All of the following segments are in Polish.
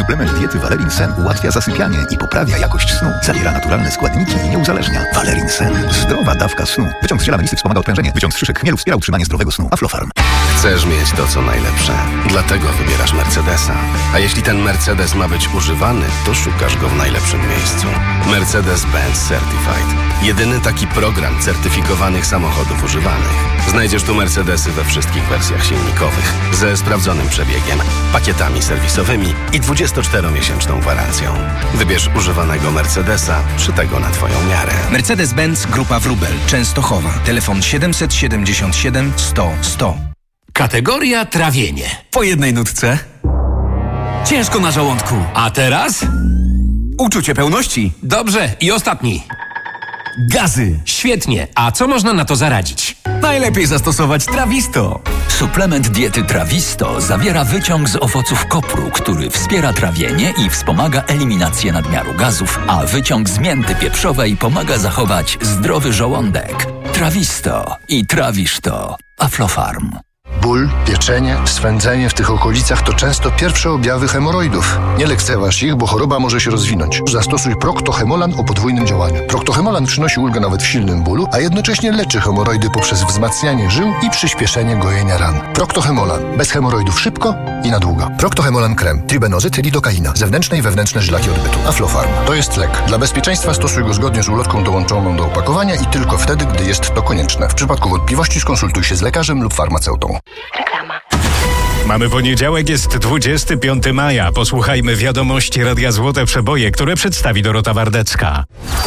Suplement diety Valerin Sen ułatwia zasypianie i poprawia jakość snu. Zawiera naturalne składniki i nie uzależnia. Valerin Sen. Zdrowa dawka snu. Wyciąg z ziela melisy wspomaga odprężenie. Wyciąg z szyszek chmielu wspiera utrzymanie zdrowego snu. Aflofarm. Chcesz mieć to, co najlepsze. Dlatego wybierasz Mercedesa. A jeśli ten Mercedes ma być używany, to szukasz go w najlepszym miejscu. Mercedes-Benz Certified. Jedyny taki program certyfikowanych samochodów używanych. Znajdziesz tu Mercedesy we wszystkich wersjach silnikowych, ze sprawdzonym przebiegiem, pakietami serwisowymi i 24-miesięczną gwarancją. Wybierz używanego Mercedesa, szytego na Twoją miarę. Mercedes-Benz Grupa Wrubel, Częstochowa. Telefon 777 100 100. Kategoria trawienie. Po jednej nutce. Ciężko na żołądku. A teraz? Uczucie pełności. Dobrze, i ostatni. Gazy. Świetnie. A co można na to zaradzić? Najlepiej zastosować Trawisto. Suplement diety Trawisto zawiera wyciąg z owoców kopru, który wspiera trawienie i wspomaga eliminację nadmiaru gazów, a wyciąg z mięty pieprzowej pomaga zachować zdrowy żołądek. Trawisto i trawisz to. Aflofarm. Ból, pieczenie, swędzenie w tych okolicach to często pierwsze objawy hemoroidów. Nie lekceważ ich, bo choroba może się rozwinąć. Zastosuj Procto-Hemolan o podwójnym działaniu. Procto-Hemolan przynosi ulgę nawet w silnym bólu, a jednocześnie leczy hemoroidy poprzez wzmacnianie żył i przyspieszenie gojenia ran. Procto-Hemolan. Bez hemoroidów szybko i na długo. Procto-Hemolan krem. Tribenozyt, lidokaina. Zewnętrzne i wewnętrzne żylaki odbytu. Aflofarm. To jest lek. Dla bezpieczeństwa stosuj go zgodnie z ulotką dołączoną do opakowania i tylko wtedy, gdy jest to konieczne. W przypadku wątpliwości skonsultuj się z lekarzem lub farmaceutą. Reklama. Mamy poniedziałek, jest 25 maja. Posłuchajmy wiadomości Radia Złote Przeboje, które przedstawi Dorota Wardecka.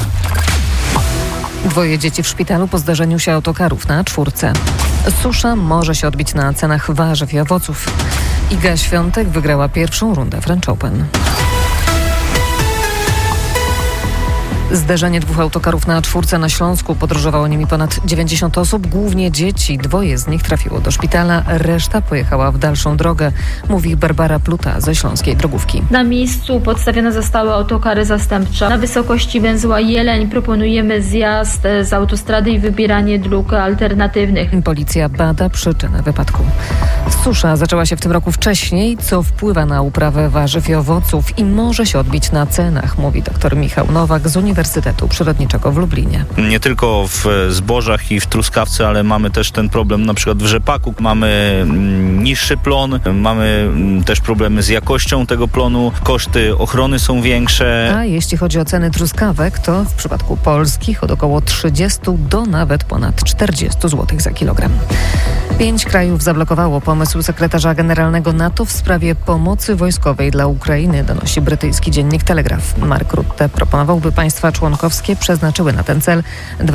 2 dzieci w szpitalu po zdarzeniu się autokarów na 4. Susza może się odbić na cenach warzyw i owoców. Iga Świątek wygrała pierwszą rundę French Open. Zderzenie 2 autokarów na 4 na Śląsku. Podróżowało nimi ponad 90 osób, głównie dzieci. 2 z nich trafiło do szpitala, reszta pojechała w dalszą drogę, mówi Barbara Pluta ze Śląskiej Drogówki. Na miejscu podstawione zostały autokary zastępcze. Na wysokości węzła Jeleń proponujemy zjazd z autostrady i wybieranie dróg alternatywnych. Policja bada przyczynę wypadku. Susza zaczęła się w tym roku wcześniej, co wpływa na uprawę warzyw i owoców i może się odbić na cenach, mówi dr Michał Nowak z Uniwersytetu Przyrodniczego w Lublinie. Nie tylko w zbożach i w truskawce, ale mamy też ten problem na przykład w rzepaku. Mamy niższy plon, mamy też problemy z jakością tego plonu, koszty ochrony są większe. A jeśli chodzi o ceny truskawek, to w przypadku polskich od około 30 do nawet ponad 40 zł za kilogram. 5 krajów zablokowało pomysł sekretarza generalnego NATO w sprawie pomocy wojskowej dla Ukrainy, donosi brytyjski dziennik Telegraph. Mark Rutte proponował, by państwa członkowskie przeznaczyły na ten cel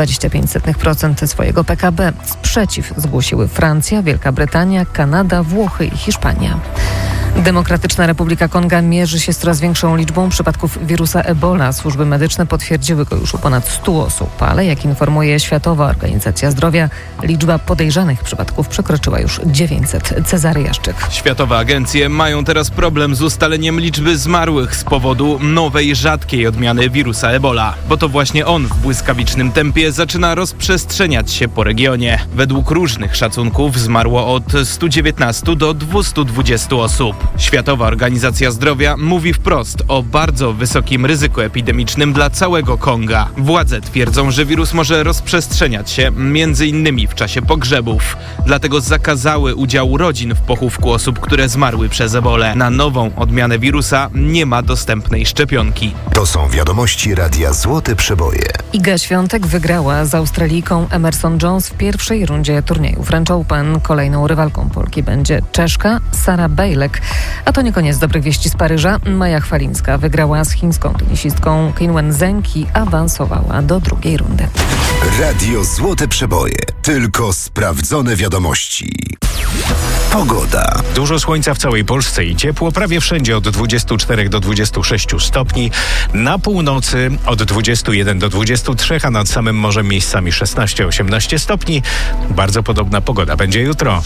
0,25% swojego PKB. Sprzeciw zgłosiły Francja, Wielka Brytania, Kanada, Włochy i Hiszpania. Demokratyczna Republika Konga mierzy się z coraz większą liczbą przypadków wirusa Ebola. Służby medyczne potwierdziły go już u ponad 100 osób, ale jak informuje Światowa Organizacja Zdrowia, liczba podejrzanych przypadków przekroczyła już 900. Cezary Jaszczyk. Światowe agencje mają teraz problem z ustaleniem liczby zmarłych z powodu nowej, rzadkiej odmiany wirusa Ebola, bo to właśnie on w błyskawicznym tempie zaczyna rozprzestrzeniać się po regionie. Według różnych szacunków zmarło od 119 do 220 osób. Światowa Organizacja Zdrowia mówi wprost o bardzo wysokim ryzyku epidemicznym dla całego Konga. Władze twierdzą, że wirus może rozprzestrzeniać się m.in. w czasie pogrzebów. Dlatego zakazały udziału rodzin w pochówku osób, które zmarły przez Ebolę. Na nową odmianę wirusa nie ma dostępnej szczepionki. To są wiadomości Radia Złote Przeboje. Iga Świątek wygrała z Australijką Emerson Jones w pierwszej rundzie turnieju French Open. Kolejną rywalką Polki będzie Czeszka Sara Bejlek. A to nie koniec dobrych wieści z Paryża. Maja Chwalińska wygrała z chińską tenisistką Qinwen Zheng i awansowała do drugiej rundy. Radio Złote Przeboje. Tylko sprawdzone wiadomości. Pogoda. Dużo słońca w całej Polsce i ciepło, prawie wszędzie od 24 do 26 stopni. Na północy od 21 do 23, a nad samym morzem miejscami 16-18 stopni. Bardzo podobna pogoda będzie jutro.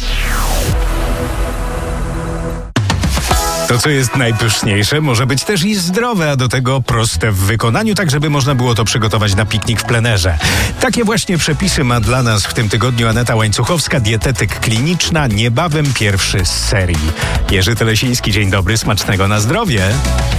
To, co jest najpyszniejsze, może być też i zdrowe, a do tego proste w wykonaniu, tak żeby można było to przygotować na piknik w plenerze. Takie właśnie przepisy ma dla nas w tym tygodniu Aneta Łańcuchowska, dietetyk kliniczna, niebawem pierwszy z serii. Jerzy Telesiński, dzień dobry, smacznego na zdrowie.